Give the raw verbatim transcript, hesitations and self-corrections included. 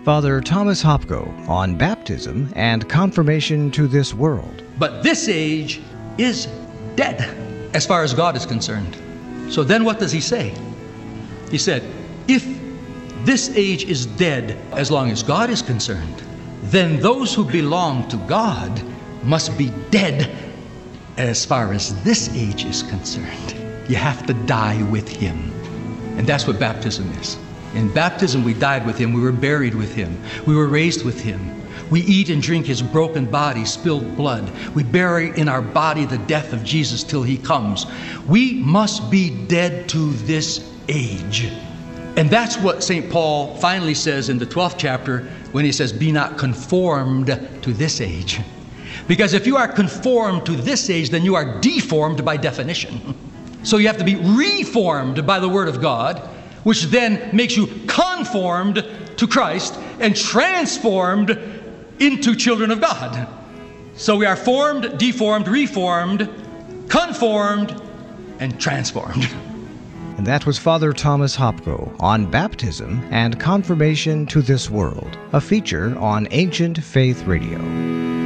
Father Thomas Hopko on baptism and confirmation to this world. But this age is dead as far as God is concerned. So then what does he say? He said, if this age is dead as long as God is concerned, then those who belong to God must be dead as far as this age is concerned. You have to die with him. And that's what baptism is. In baptism, we died with him. We were buried with him. We were raised with him. We eat and drink his broken body, spilled blood. We bury in our body the death of Jesus till he comes. We must be dead to this age. And that's what Saint Paul finally says in the twelfth chapter when he says, be not conformed to this age. Because if you are conformed to this age, then you are deformed by definition. So you have to be reformed by the Word of God, which then makes you conformed to Christ and transformed into children of God. So we are formed, deformed, reformed, conformed, and transformed. And that was Father Thomas Hopko on baptism and confirmation to this world, a feature on Ancient Faith Radio.